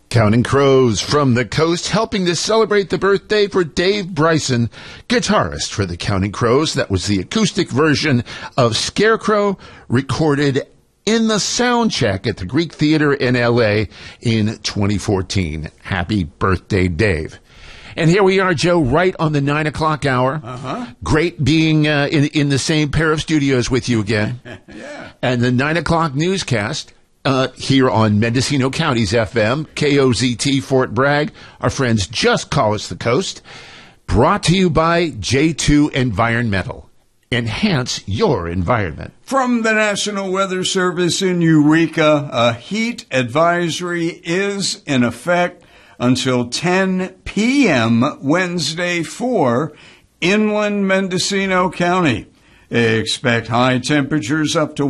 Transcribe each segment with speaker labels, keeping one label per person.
Speaker 1: Counting Crows from the Coast, helping to celebrate the birthday for Dave Bryson, guitarist for the Counting Crows. That was the acoustic version of Scarecrow, recorded in the sound check at the Greek Theater in L.A. in 2014. Happy birthday, Dave. And here we are, Joe, right on the 9 o'clock hour. Great being in the same pair of studios with you again.
Speaker 2: Yeah.
Speaker 1: And the 9 o'clock newscast here on Mendocino County's FM, KOZT Fort Bragg. Our friends Just Call Us the Coast. Brought to you by J2 Environmental. Enhance your environment.
Speaker 2: From the National Weather Service in Eureka, a heat advisory is in effect until 10 p.m. Wednesday for inland Mendocino County. Expect high temperatures up to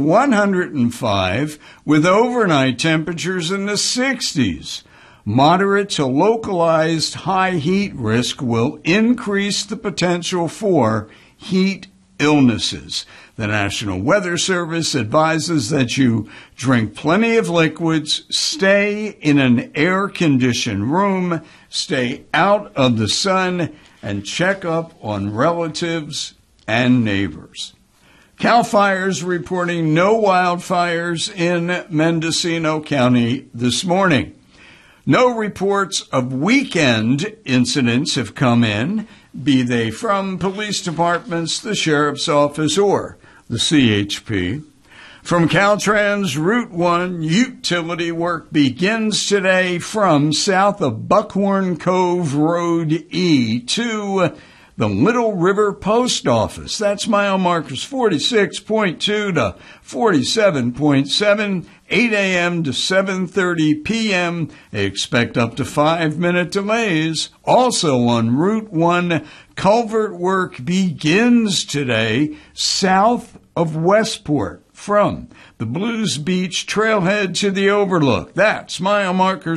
Speaker 2: 105 with overnight temperatures in the 60s. Moderate to localized high heat risk will increase the potential for heat illnesses. The National Weather Service advises that you drink plenty of liquids, stay in an air-conditioned room, stay out of the sun, and check up on relatives and neighbors. CAL FIRE's reporting no wildfires in Mendocino County this morning. No reports of weekend incidents have come in, be they from police departments, the sheriff's office, or the CHP. From Caltrans, Route 1 utility work begins today from south of Buckhorn Cove Road E to the Little River Post Office. That's mile markers 46.2 to 47.7, 8 a.m. to 7:30 p.m. Expect up to 5-minute delays. Also on Route 1, culvert work begins today south of Westport from the Blues Beach Trailhead to the Overlook. That's mile marker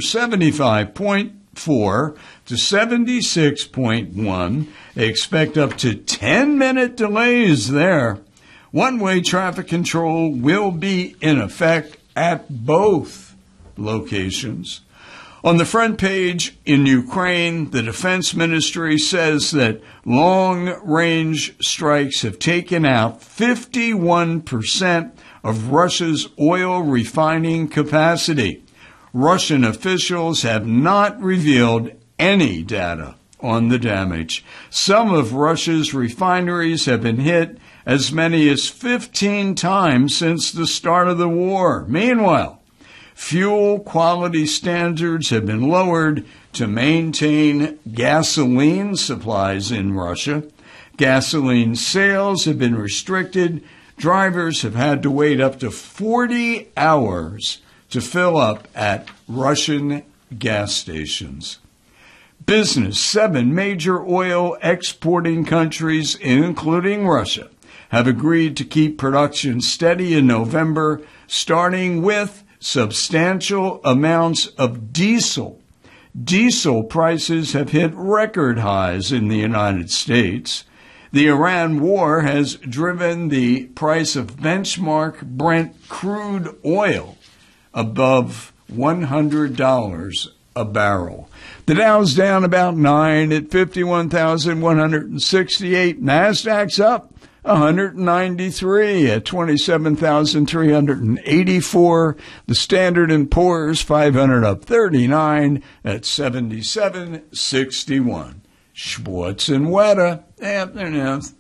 Speaker 2: 75.4 to 76.1. Expect up to 10-minute delays there. One-way traffic control will be in effect at both locations. On the front page in Ukraine, the Defense Ministry says that long-range strikes have taken out 51% of Russia's oil refining capacity. Russian officials have not revealed any data on the damage. Some of Russia's refineries have been hit as many as 15 times since the start of the war. Meanwhile, fuel quality standards have been lowered to maintain gasoline supplies in Russia. Gasoline sales have been restricted. Drivers have had to wait up to 40 hours to fill up at Russian gas stations. Business: 7 major oil exporting countries, including Russia, have agreed to keep production steady in November, starting with substantial amounts of diesel. Diesel prices have hit record highs in the United States. The Iran war has driven the price of benchmark Brent crude oil above $100 a barrel. The Dow's down about 9 at 51,168. NASDAQ's up 193 at 27,384. The Standard & Poor's 500 up 39 at 7761. Schwartz and Weta, afternoon.